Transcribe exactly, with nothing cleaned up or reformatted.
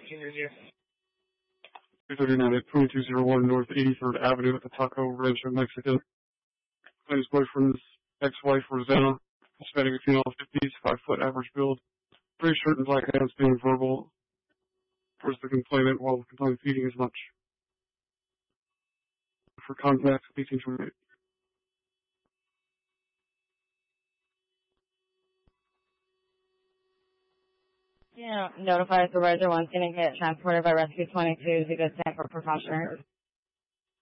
two thirty-nine at twenty-two oh one North eighty-third Avenue at the Taco Rancho, Mexican. His boyfriend's ex-wife, Rosanna, Hispanic female, fifties, five foot average build, gray shirt and black pants, being verbal towards the complainant while the complainant feeding his lunch. For contact, eighteen twenty-eight. Yeah, notify supervisor once going to get transported by Rescue twenty-two to go stand for precautionary